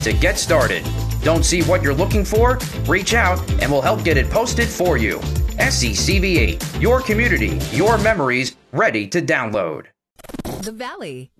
to get started. Don't see what you're looking for? Reach out and we'll help get it posted for you. SCCV8, your community, your memories, ready to download. The Valley.